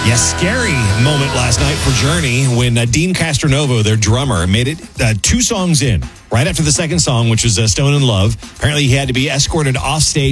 Yeah, scary moment last night for Journey when Dean Castronovo, their drummer, made it 2 songs in. Right after the second song, which was Stone in Love, apparently he had to be escorted off stage